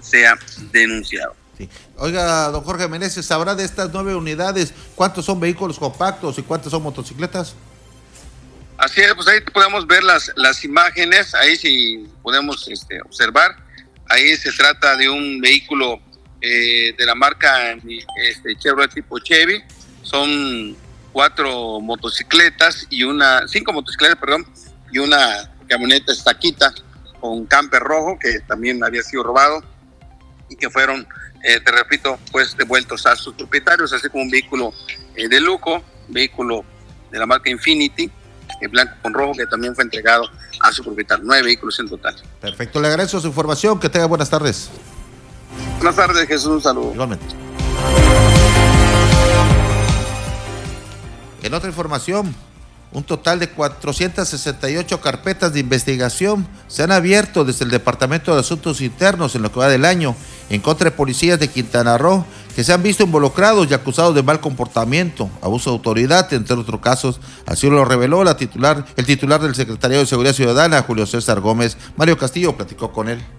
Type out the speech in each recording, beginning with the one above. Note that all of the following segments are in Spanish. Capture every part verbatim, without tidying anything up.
sea denunciado. Sí. Oiga, don Jorge Meneses, ¿sabrá de estas nueve unidades cuántos son vehículos compactos y cuántos son motocicletas? Así es, pues ahí podemos ver las, las imágenes, ahí sí podemos este, observar. Ahí se trata de un vehículo eh, de la marca este, Chevrolet tipo Chevy. Son cuatro motocicletas y una, cinco motocicletas, perdón, y una camioneta estaquita con camper rojo que también había sido robado y que fueron, eh, te repito, pues devueltos a sus propietarios, así como un vehículo eh, de lujo, vehículo de la marca Infiniti, en blanco con rojo, que también fue entregado a su propietario. Nueve vehículos en total. Perfecto, le agradezco su información, que tenga buenas tardes. Buenas tardes, Jesús, un saludo. Igualmente. En otra información, un total de cuatrocientas sesenta y ocho carpetas de investigación se han abierto desde el Departamento de Asuntos Internos en lo que va del año en contra de policías de Quintana Roo que se han visto involucrados y acusados de mal comportamiento, abuso de autoridad, entre otros casos. Así lo reveló la titular, el titular del Secretariado de Seguridad Ciudadana, Julio César Gómez. Mario Castillo platicó con él.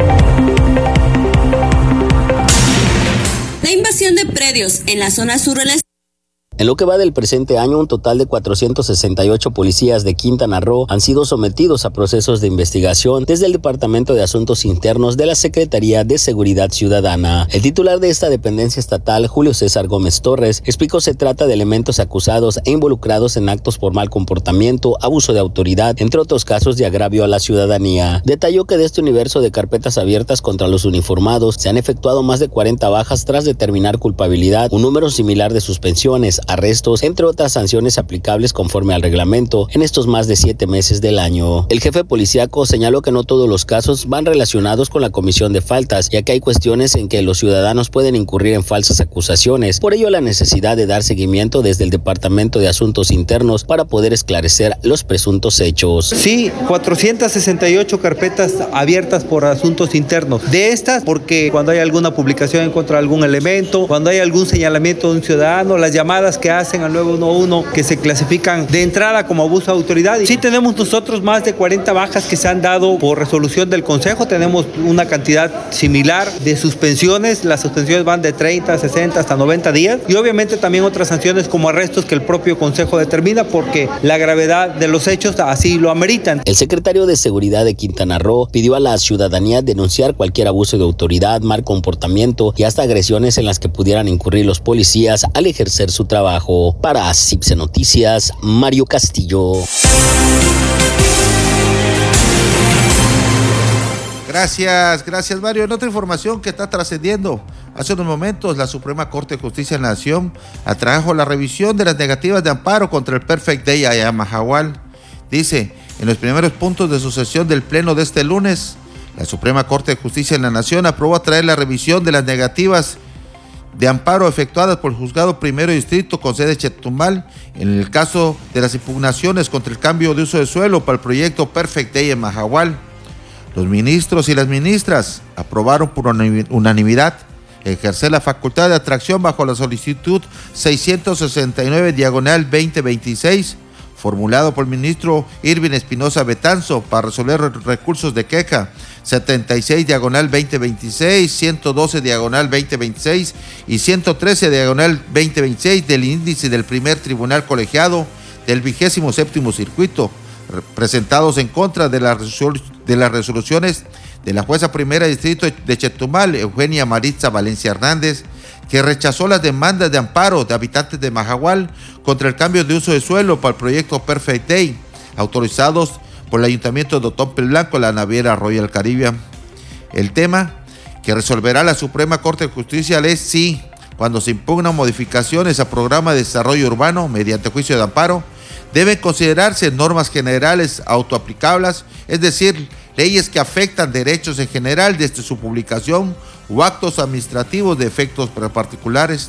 La invasión de predios en la zona sur del estado. En lo que va del presente año, un total de cuatrocientos sesenta y ocho policías de Quintana Roo han sido sometidos a procesos de investigación desde el Departamento de Asuntos Internos de la Secretaría de Seguridad Ciudadana. El titular de esta dependencia estatal, Julio César Gómez Torres, explicó se trata de elementos acusados e involucrados en actos por mal comportamiento, abuso de autoridad, entre otros casos de agravio a la ciudadanía. Detalló que de este universo de carpetas abiertas contra los uniformados se han efectuado más de cuarenta bajas tras determinar culpabilidad, un número similar de suspensiones, arrestos, entre otras sanciones aplicables conforme al reglamento en estos más de siete meses del año. El jefe policíaco señaló que no todos los casos van relacionados con la comisión de faltas, ya que hay cuestiones en que los ciudadanos pueden incurrir en falsas acusaciones. Por ello, la necesidad de dar seguimiento desde el Departamento de Asuntos Internos para poder esclarecer los presuntos hechos. Sí, cuatrocientas sesenta y ocho carpetas abiertas por asuntos internos. De estas, porque cuando hay alguna publicación en contra de algún elemento, cuando hay algún señalamiento de un ciudadano, las llamadas que hacen al nueve uno uno que se clasifican de entrada como abuso de autoridad. Sí tenemos nosotros más de cuarenta bajas que se han dado por resolución del Consejo, tenemos una cantidad similar de suspensiones, las suspensiones van de treinta, sesenta hasta noventa días y obviamente también otras sanciones como arrestos que el propio Consejo determina porque la gravedad de los hechos así lo ameritan. El secretario de Seguridad de Quintana Roo pidió a la ciudadanía denunciar cualquier abuso de autoridad, mal comportamiento y hasta agresiones en las que pudieran incurrir los policías al ejercer su trabajo. Para CIPSE Noticias, Mario Castillo. Gracias, gracias Mario. En otra información que está trascendiendo, hace unos momentos la Suprema Corte de Justicia de la Nación atrajo la revisión de las negativas de amparo contra el Perfect Day allá en Mahahual. Dice, en los primeros puntos de su sesión del pleno de este lunes, la Suprema Corte de Justicia de la Nación aprobó atraer la revisión de las negativas de amparo efectuadas por el Juzgado Primero Distrito con sede Chetumal en el caso de las impugnaciones contra el cambio de uso de suelo para el proyecto Perfect Day en Mahahual. Los ministros y las ministras aprobaron por unanimidad ejercer la facultad de atracción bajo la solicitud seiscientos sesenta y nueve diagonal veinte veintiséis formulado por el ministro Irving Espinosa Betanzo para resolver recursos de queja setenta y seis diagonal veinte veintiséis, ciento doce diagonal veinte veintiséis y ciento trece diagonal veinte veintiséis del índice del primer tribunal colegiado del vigésimo séptimo circuito, presentados en contra de, la resolu- de las resoluciones de la jueza primera distrito de Chetumal, Eugenia Maritza Valencia Hernández, que rechazó las demandas de amparo de habitantes de Mahahual contra el cambio de uso de suelo para el proyecto Perfect Day, autorizados por el Ayuntamiento de Otompe Blanco, la naviera Royal Caribbean. El tema que resolverá la Suprema Corte de Justicia es si, cuando se impugnan modificaciones a programa de desarrollo urbano mediante juicio de amparo, deben considerarse normas generales autoaplicables, es decir, leyes que afectan derechos en general desde su publicación o actos administrativos de efectos particulares.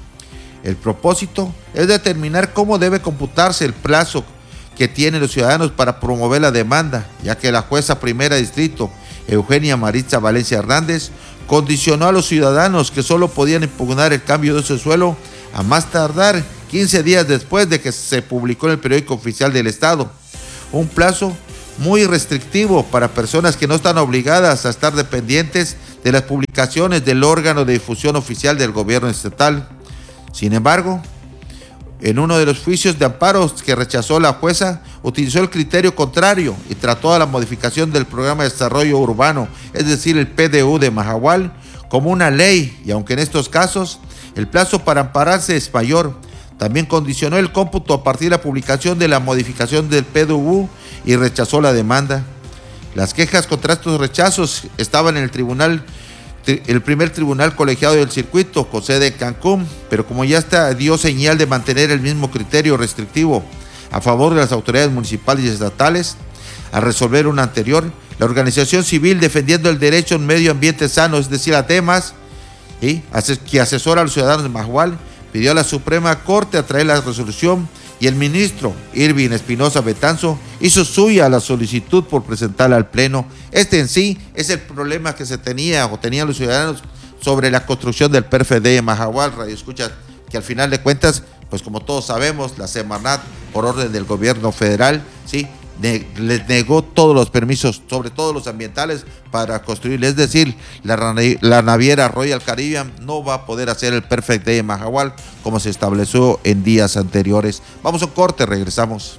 El propósito es determinar cómo debe computarse el plazo que tienen los ciudadanos para promover la demanda, ya que la jueza primera distrito, Eugenia Maritza Valencia Hernández, condicionó a los ciudadanos que solo podían impugnar el cambio de uso de suelo a más tardar quince días después de que se publicó en el periódico oficial del Estado, un plazo muy restrictivo para personas que no están obligadas a estar dependientes de las publicaciones del órgano de difusión oficial del gobierno estatal. Sin embargo, en uno de los juicios de amparo que rechazó la jueza, utilizó el criterio contrario y trató a la modificación del Programa de Desarrollo Urbano, es decir, el P D U de Mahahual, como una ley, y aunque en estos casos el plazo para ampararse es mayor, también condicionó el cómputo a partir de la publicación de la modificación del P D U y rechazó la demanda. Las quejas contra estos rechazos estaban en el tribunal el primer tribunal colegiado del circuito, con sede en Cancún, pero como ya está, dio señal de mantener el mismo criterio restrictivo a favor de las autoridades municipales y estatales. Al resolver una anterior, la organización civil defendiendo el derecho a un medio ambiente sano, es decir, a temas, ¿sí?, que asesora a los ciudadanos de Mahahual, pidió a la Suprema Corte a traer la resolución y el ministro Irving Espinosa Betanzo hizo suya la solicitud por presentarla al Pleno. Este en sí es el problema que se tenía o tenían los ciudadanos sobre la construcción del P E R F E D en Mahahual. Radio escucha que al final de cuentas, pues como todos sabemos, la Semarnat, por orden del gobierno federal, sí, ne- les negó todos los permisos, sobre todo los ambientales, para construir. Es decir, la, la naviera Royal Caribbean no va a poder hacer el P E R F E D en Mahahual como se estableció en días anteriores. Vamos a un corte, regresamos.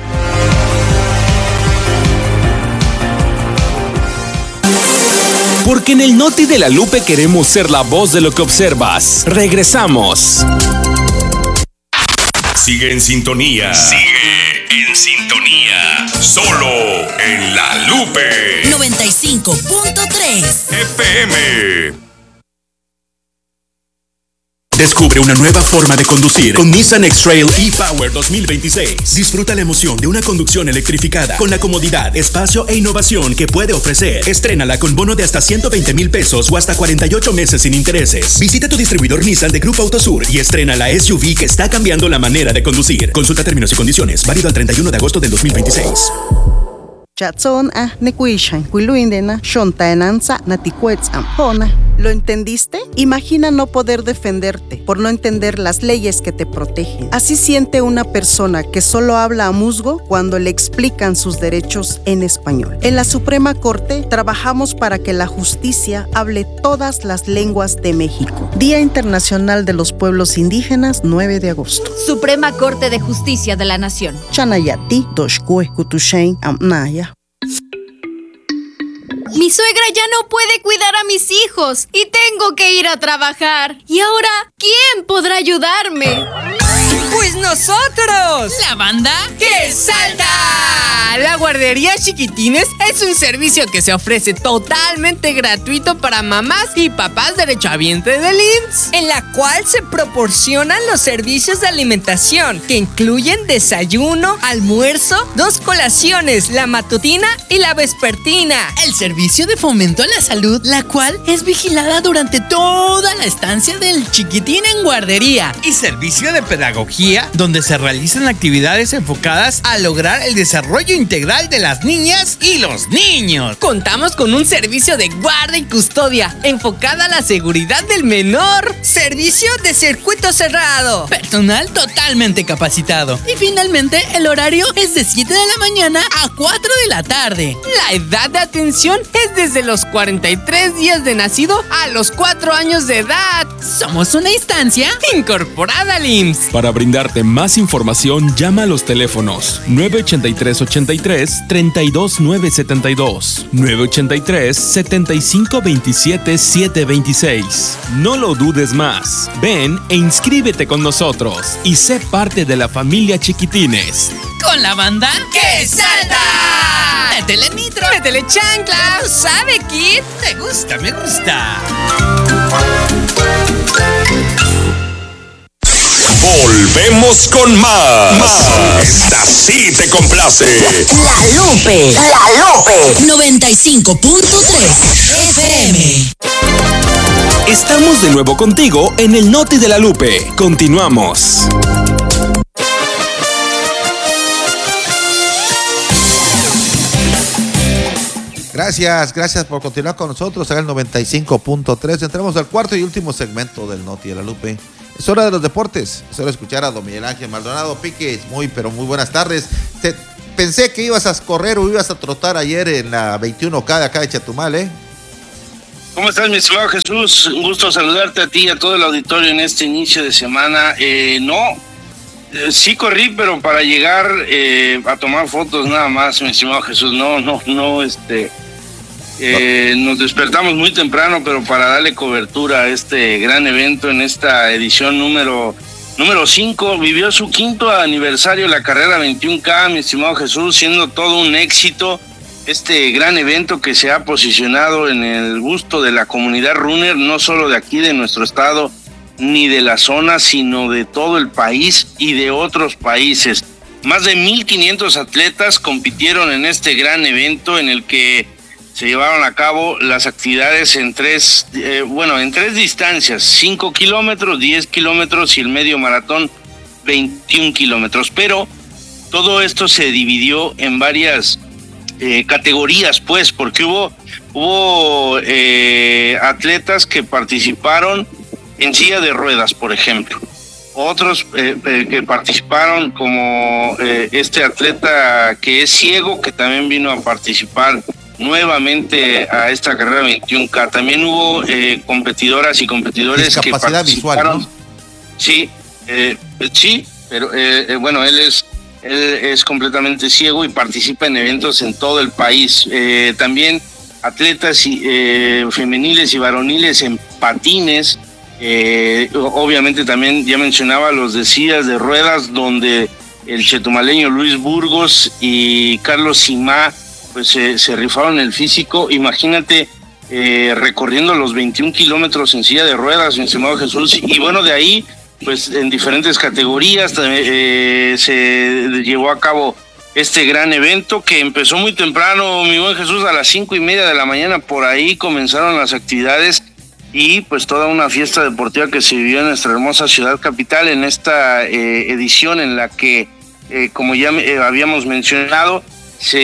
Porque en el Noti de la Lupe queremos ser la voz de lo que observas. Regresamos. Sigue en sintonía. Sigue en sintonía. Solo en la Lupe. noventa y cinco punto tres F M. Descubre una nueva forma de conducir con Nissan X-Trail e-Power dos mil veintiséis. Disfruta la emoción de una conducción electrificada con la comodidad, espacio e innovación que puede ofrecer. Estrénala con bono de hasta ciento veinte mil pesos o hasta cuarenta y ocho meses sin intereses. Visita tu distribuidor Nissan de Grupo Autosur y estrena la S U V que está cambiando la manera de conducir. Consulta términos y condiciones. Válido al treinta y uno de agosto del dos mil veintiséis. Chatson ah nekuishan kuiluindena shontaenanza natikuetzam hona. ¿Lo entendiste? Imagina no poder defenderte por no entender las leyes que te protegen. Así siente una persona que solo habla a musgo cuando le explican sus derechos en español. En la Suprema Corte trabajamos para que la justicia hable todas las lenguas de México. Día Internacional de los Pueblos Indígenas, nueve de agosto. Suprema Corte de Justicia de la Nación. Chanayati doshkue kutushain amnaya. Mi suegra ya no puede cuidar a mis hijos y tengo que ir a trabajar. ¿Y ahora quién podrá ayudarme? ¡Pues nosotros! ¿La banda? ¡Que salta! La guardería Chiquitines es un servicio que se ofrece totalmente gratuito para mamás y papás derechohabientes del I M S S, en la cual se proporcionan los servicios de alimentación que incluyen desayuno, almuerzo, dos colaciones, la matutina y la vespertina. El servicio de fomento a la salud, la cual es vigilada durante toda la estancia del chiquitín en guardería. Y servicio de pedagogía, donde se realizan actividades enfocadas a lograr el desarrollo integral de las niñas y los niños. Contamos con un servicio de guarda y custodia enfocada a la seguridad del menor. Servicio de circuito cerrado. Personal totalmente capacitado. Y finalmente, el horario es de siete de la mañana a cuatro de la tarde. La edad de atención es desde los cuarenta y tres días de nacido a los cuatro años de edad. Somos una instancia incorporada al I M S S. Para brindarte más información, llama a los teléfonos nueve ochenta y tres ochenta y tres treinta y dos nueve setenta y dos, nueve ochenta y tres setenta y cinco veintisiete siete veintiséis. No lo dudes más. Ven e inscríbete con nosotros y sé parte de la familia Chiquitines. Con la banda ¡Que salta! ¡Métele nitro! ¡Métele chancla! ¿Tú sabes, Kid? Me gusta, me gusta. Volvemos con más. más. Esta sí te complace. La Lupe. La Lupe. noventa y cinco punto tres F M. Estamos de nuevo contigo en el Noti de la Lupe. Continuamos. Gracias, gracias por continuar con nosotros en el noventa y cinco punto tres. Entramos al cuarto y último segmento del Noti de la Lupe. Es hora de los deportes. Es hora de escuchar a don Miguel Ángel Maldonado. Piques, muy, pero muy buenas tardes. Te, pensé que ibas a correr o ibas a trotar ayer en la veintiuno K de acá de Chetumal, ¿eh? ¿Cómo estás, mi estimado Jesús? Un gusto saludarte a ti y a todo el auditorio en este inicio de semana. Eh, no, eh, sí corrí, pero para llegar eh, a tomar fotos nada más, mi estimado Jesús. No, no, no, este... Eh, nos despertamos muy temprano, pero para darle cobertura a este gran evento en esta edición número número cinco, vivió su quinto aniversario la carrera veintiuno K, mi estimado Jesús, siendo todo un éxito este gran evento que se ha posicionado en el gusto de la comunidad runner, no solo de aquí de nuestro estado ni de la zona, sino de todo el país y de otros países. Más de mil quinientos atletas compitieron en este gran evento en el que se llevaron a cabo las actividades en tres, eh, bueno, en tres distancias, cinco kilómetros, diez kilómetros y el medio maratón, veintiún kilómetros. Pero todo esto se dividió en varias eh, categorías, pues, porque hubo, hubo eh, atletas que participaron en silla de ruedas, por ejemplo. Otros eh, eh, que participaron como eh, este atleta que es ciego, que también vino a participar nuevamente a esta carrera veintiuno K. También hubo eh, competidoras y competidores que participaron. Visual, ¿no? Sí, eh, sí, pero eh, eh, bueno, él es él es completamente ciego y participa en eventos en todo el país. Eh, también atletas y, eh, femeniles y varoniles en patines. Eh, obviamente también ya mencionaba los de sillas de ruedas, donde el chetumaleño Luis Burgos y Carlos Simá pues se, se rifaron el físico. Imagínate eh, recorriendo los veintiún kilómetros en silla de ruedas, mi estimado Jesús, y bueno, de ahí pues en diferentes categorías eh, se llevó a cabo este gran evento que empezó muy temprano, mi buen Jesús, a las cinco y media de la mañana, por ahí comenzaron las actividades y pues toda una fiesta deportiva que se vivió en nuestra hermosa ciudad capital en esta eh, edición en la que, eh, como ya eh, habíamos mencionado, se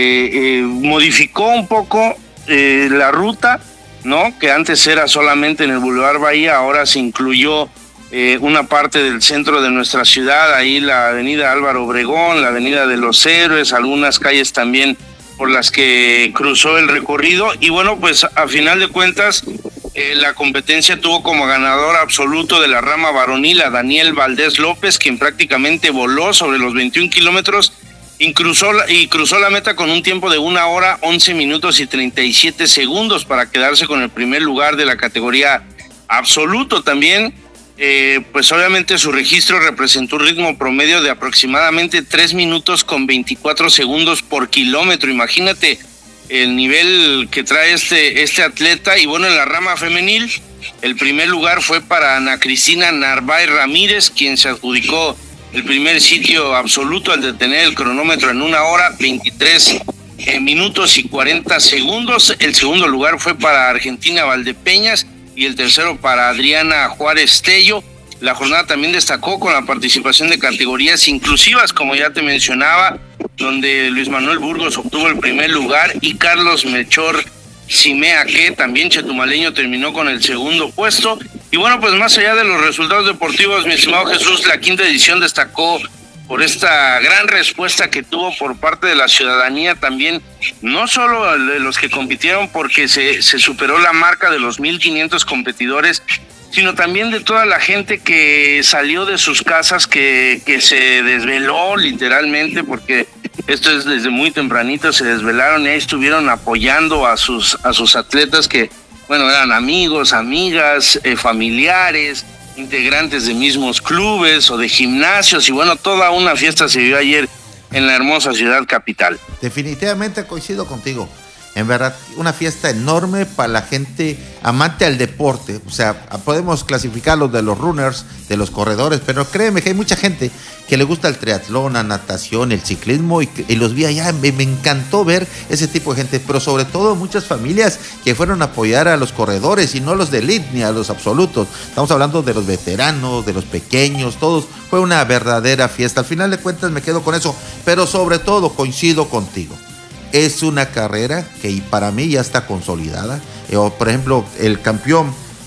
eh, modificó un poco eh, la ruta, ¿no? Que antes era solamente en el Boulevard Bahía, ahora se incluyó eh, una parte del centro de nuestra ciudad, ahí la avenida Álvaro Obregón, la avenida de los Héroes, algunas calles también por las que cruzó el recorrido. Y bueno, pues a final de cuentas, eh, la competencia tuvo como ganador absoluto de la rama varonil a Daniel Valdés López, quien prácticamente voló sobre los veintiún kilómetros y cruzó, la, y cruzó la meta con un tiempo de una hora, once minutos y treinta y siete segundos para quedarse con el primer lugar de la categoría absoluto. También, eh, pues obviamente su registro representó un ritmo promedio de aproximadamente tres minutos con veinticuatro segundos por kilómetro. Imagínate el nivel que trae este, este atleta. Y bueno, en la rama femenil, el primer lugar fue para Ana Cristina Narváez Ramírez, quien se adjudicó el primer sitio absoluto al detener el cronómetro en una hora, veintitrés eh, minutos y cuarenta segundos. El segundo lugar fue para Argentina Valdepeñas y el tercero para Adriana Juárez Tello. La jornada también destacó con la participación de categorías inclusivas, como ya te mencionaba, donde Luis Manuel Burgos obtuvo el primer lugar y Carlos Melchor Simea, que también chetumaleño, terminó con el segundo puesto. Y bueno, pues más allá de los resultados deportivos, mi estimado Jesús, la quinta edición destacó por esta gran respuesta que tuvo por parte de la ciudadanía, también no solo de los que compitieron, porque se, se superó la marca de los mil quinientos competidores, sino también de toda la gente que salió de sus casas, que, que se desveló literalmente, porque esto es desde muy tempranito, se desvelaron y ahí estuvieron apoyando a sus, a sus atletas que, bueno, eran amigos, amigas, eh, familiares, integrantes de mismos clubes o de gimnasios, y bueno, toda una fiesta se vio ayer en la hermosa ciudad capital. Definitivamente coincido contigo. En verdad, una fiesta enorme para la gente amante al deporte. O sea, podemos clasificarlos de los runners, de los corredores, pero créeme que hay mucha gente que le gusta el triatlón, la natación, el ciclismo, y, y los vi allá. Me, me encantó ver ese tipo de gente, pero sobre todo muchas familias que fueron a apoyar a los corredores y no a los de elite ni a los absolutos. Estamos hablando de los veteranos, de los pequeños, todos. Fue una verdadera fiesta. Al final de cuentas me quedo con eso, pero sobre todo coincido contigo. Es una carrera que para mí ya está consolidada. Eh, por ejemplo, el campeón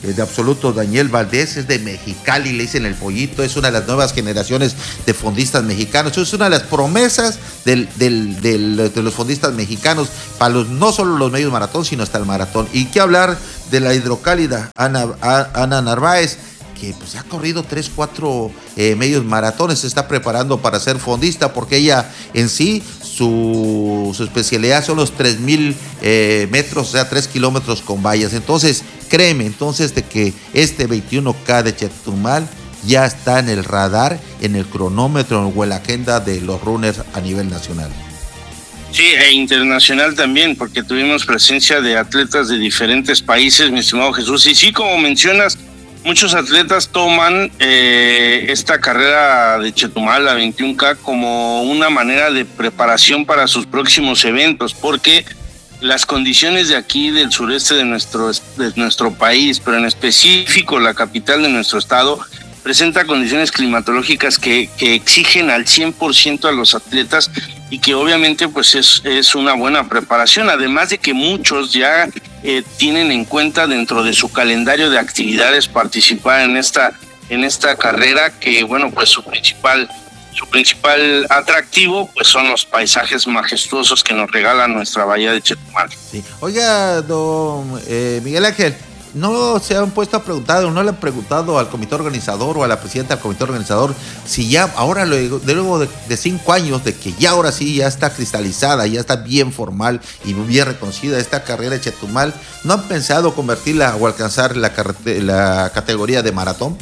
de absoluto. Daniel Valdés es de Mexicali, le dicen el Pollito, es una de las nuevas generaciones de fondistas mexicanos. Es una de las promesas del, del, del, de los fondistas mexicanos para los, no solo los medios maratón, sino hasta el maratón. Y qué hablar de la hidrocálida Ana, Ana Narváez, que pues ha corrido tres, cuatro eh, medios maratones, se está preparando para ser fondista, porque ella en sí, su, su especialidad son los tres mil eh, metros, o sea, tres kilómetros con vallas. Entonces, créeme, entonces, de que este veintiuno K de Chetumal ya está en el radar, en el cronómetro o en la agenda de los runners a nivel nacional. Sí, e internacional también, porque tuvimos presencia de atletas de diferentes países, mi estimado Jesús. Y sí, como mencionas, muchos atletas toman eh, esta carrera de Chetumal, la veintiuno K, como una manera de preparación para sus próximos eventos, porque las condiciones de aquí, del sureste de nuestro, de nuestro país, pero en específico la capital de nuestro estado, presenta condiciones climatológicas que, que exigen al cien por ciento a los atletas y que obviamente pues es, es una buena preparación, además de que muchos ya eh, tienen en cuenta dentro de su calendario de actividades participar en esta, en esta carrera, que bueno, pues su principal, su principal atractivo pues son los paisajes majestuosos que nos regala nuestra bahía de Chetumal. Sí. Oiga, don eh, Miguel Ángel, ¿no se han puesto a preguntar o no le han preguntado al comité organizador o a la presidenta del comité organizador si ya ahora luego, luego de, de cinco años de que ya ahora sí ya está cristalizada, ya está bien formal y bien reconocida esta carrera de Chetumal, ¿no han pensado convertirla o alcanzar la, la categoría de maratón?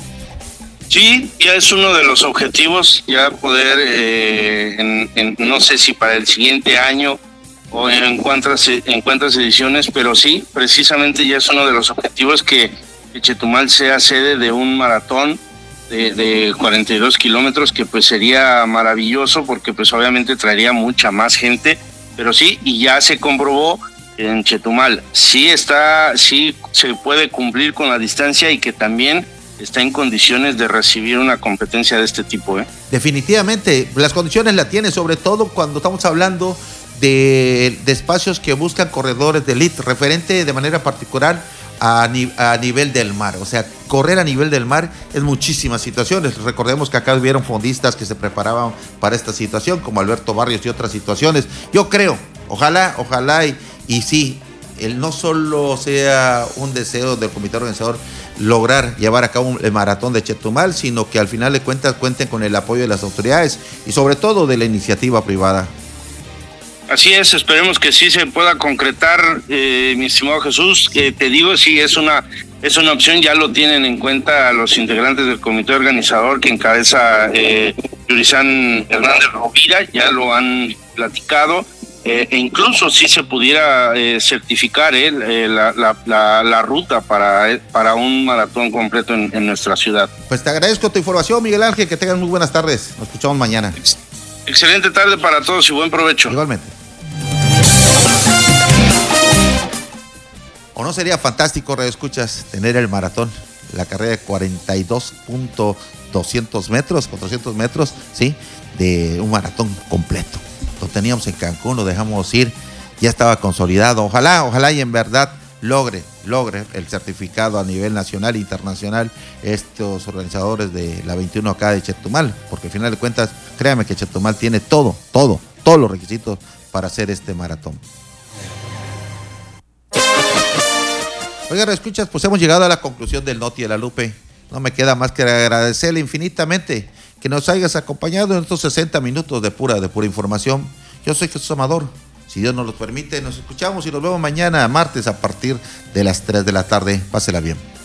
Sí, ya es uno de los objetivos, ya poder, eh, en, en, no sé si para el siguiente año o en cuantas, en cuantas ediciones, pero sí, precisamente ya es uno de los objetivos que Chetumal sea sede de un maratón de, de cuarenta y dos kilómetros, que pues sería maravilloso porque pues obviamente traería mucha más gente, pero sí, y ya se comprobó en Chetumal, sí está, sí se puede cumplir con la distancia y que también está en condiciones de recibir una competencia de este tipo, ¿eh? Definitivamente, las condiciones la tiene, sobre todo cuando estamos hablando De, de espacios que buscan corredores de elite, referente de manera particular a, ni, a nivel del mar. O sea, correr a nivel del mar es muchísimas situaciones. Recordemos que acá hubieron fondistas que se preparaban para esta situación, como Alberto Barrios y otras situaciones. Yo creo, ojalá, ojalá y, y sí, el no solo sea un deseo del comité organizador lograr llevar a cabo el maratón de Chetumal, sino que al final de cuentas cuenten con el apoyo de las autoridades y sobre todo de la iniciativa privada. Así es, esperemos que sí se pueda concretar, eh, mi estimado Jesús. Eh, te digo, sí, es una, es una opción, ya lo tienen en cuenta los integrantes del comité organizador que encabeza eh, Yurizán Hernández Rovira, ya lo han platicado, eh, e incluso si se pudiera eh, certificar eh, la, la, la, la ruta para, eh, para un maratón completo en, en nuestra ciudad. Pues te agradezco tu información, Miguel Ángel, que tengas muy buenas tardes, nos escuchamos mañana. Excelente tarde para todos y buen provecho. Igualmente. ¿O no sería fantástico, Radio Escuchas, tener el maratón, la carrera de cuarenta y dos punto doscientos metros, cuatrocientos metros, sí, de un maratón completo? Lo teníamos en Cancún, lo dejamos ir, ya estaba consolidado. Ojalá, ojalá y en verdad logre, logre el certificado a nivel nacional e internacional estos organizadores de la veintiuno K de Chetumal, porque al final de cuentas, créame que Chetumal tiene todo, todo, todos los requisitos para hacer este maratón. Oigan, escuchas, pues hemos llegado a la conclusión del Noti de la Lupe. No me queda más que agradecerle infinitamente que nos hayas acompañado en estos sesenta minutos de pura, de pura información. Yo soy Jesús Amador. Si Dios nos lo permite, nos escuchamos y nos vemos mañana, martes, a partir de las tres de la tarde. Pásela bien.